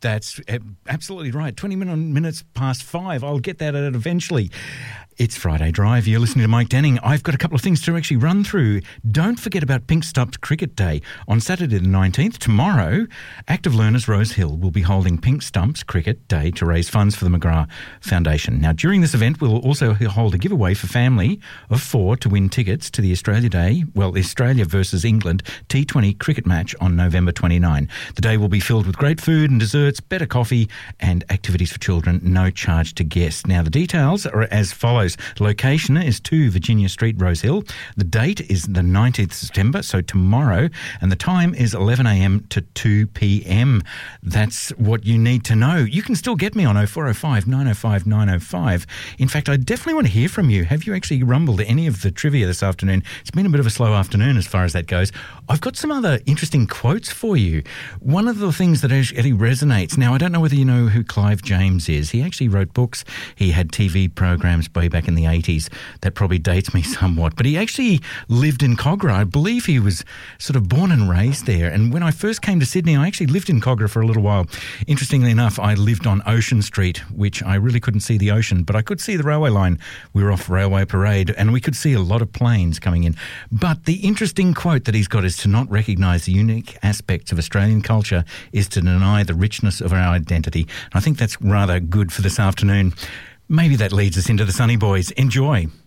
That's absolutely right. 20 minutes past 5. I'll get that out eventually. It's Friday Drive. You're listening to Mike Denning. I've got a couple of things to actually run through. Don't forget about Pink Stumps Cricket Day. On Saturday the 19th, tomorrow, Active Learners Rosehill will be holding Pink Stumps Cricket Day to raise funds for the McGrath Foundation. Now, during this event, we'll also hold a giveaway for family of 4 to win tickets to the Australia versus England T20 cricket match on November 29. The day will be filled with great food and desserts, better coffee and activities for children, no charge to guests. Now, the details are as follows. The location is 2 Virginia Street, Rosehill. The date is the 19th September, so tomorrow, and the time is 11 a.m. to 2 p.m. That's what you need to know. You can still get me on 0405 905 905. In fact, I definitely want to hear from you. Have you actually rumbled any of the trivia this afternoon? It's been a bit of a slow afternoon as far as that goes. I've got some other interesting quotes for you. One of the things that actually resonates, now I don't know whether you know who Clive James is. He actually wrote books. He had TV programs way back in the 80s. That probably dates me somewhat. But he actually lived in Kogarah. I believe he was sort of born and raised there. And when I first came to Sydney, I actually lived in Kogarah for a little while. Interestingly enough, I lived on Ocean Street, which I really couldn't see the ocean, but I could see the railway line. We were off Railway Parade, and we could see a lot of planes coming in. But the interesting quote that he's got is to not recognise the unique aspects of Australian culture is to deny the richness of our identity. And I think that's rather good for this afternoon. Maybe that leads us into the Sunny Boys. Enjoy.